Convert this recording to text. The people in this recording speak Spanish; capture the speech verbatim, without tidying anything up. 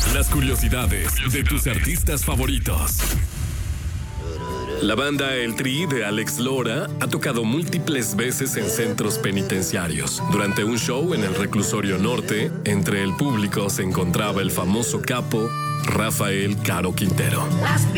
Las curiosidades de tus artistas favoritos. La banda El Tri de Alex Lora ha tocado múltiples veces en centros penitenciarios. Durante un show en el Reclusorio Norte, entre el público se encontraba el famoso capo Rafael Caro Quintero.